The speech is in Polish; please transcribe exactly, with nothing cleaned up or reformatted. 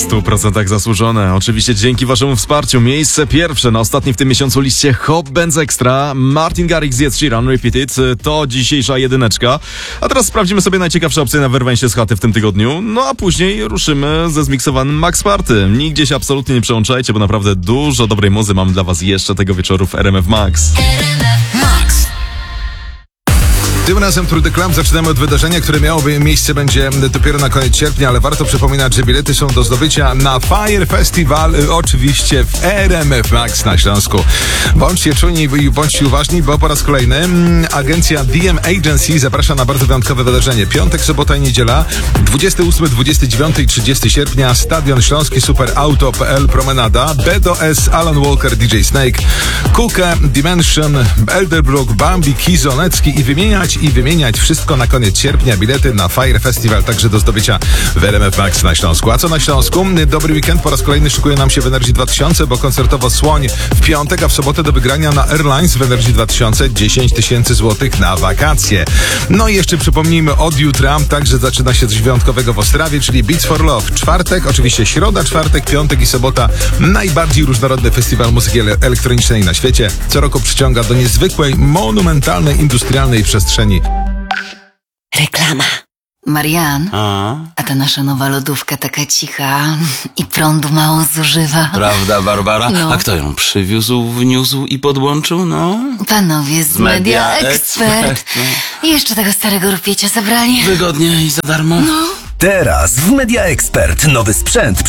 stu procentach zasłużone. Oczywiście dzięki waszemu wsparciu. Miejsce pierwsze na ostatnim w tym miesiącu liście Hop Benz Extra. Martin Garrix z Ed Sheeran Repeated to dzisiejsza jedyneczka. A teraz sprawdzimy sobie najciekawsze opcje na wyrwanie się z chaty w tym tygodniu. No a później ruszymy ze zmiksowanym Max Party. Nigdzie się absolutnie nie przełączajcie, bo naprawdę dużo dobrej muzy mam dla was jeszcze tego wieczoru w R M F Max. Tym razem Tour de Club zaczynamy od wydarzenia, które miałoby miejsce będzie dopiero na koniec sierpnia, ale warto przypominać, że bilety są do zdobycia na Fire Festival, oczywiście w R M F Max na Śląsku. Bądźcie czujni i bądźcie uważni, bo po raz kolejny agencja D M Agency zaprasza na bardzo wyjątkowe wydarzenie. Piątek, sobota i niedziela, dwudziestego ósmego, dwudziestego dziewiątego i trzydziestego sierpnia, Stadion Śląski, Super Auto kropka p l, Promenada, B D S, Alan Walker, D J Snake, Kukę, Dimension, Elderbrook, Bambi, Kizonecki i wymieniać i wymieniać wszystko na koniec sierpnia. Bilety na Fire Festival także do zdobycia w R M F Max na Śląsku. A co na Śląsku? Dobry weekend po raz kolejny szykuje nam się w Energy dwa tysiące, bo koncertowo Słoń w piątek, a w sobotę do wygrania na Airlines w Energy dwa tysiące dziesięć tysięcy złotych na wakacje. No i jeszcze przypomnijmy, od jutra także zaczyna się coś wyjątkowego w Ostrawie, czyli Beats for Love. Czwartek, oczywiście środa, czwartek, piątek i sobota. Najbardziej różnorodny festiwal muzyki ele- elektronicznej na świecie. Co roku przyciąga do niezwykłej, monumentalnej, industrialnej przestrzeni. Reklama. Marian, A? a ta nasza nowa lodówka taka cicha i prądu mało zużywa. Prawda, Barbara? No. A kto ją przywiózł, wniósł i podłączył, no? Panowie z Media, Media Expert. Expert, I jeszcze tego starego rupiecia zabrali. Wygodnie i za darmo? No. Teraz w Media Expert nowy sprzęt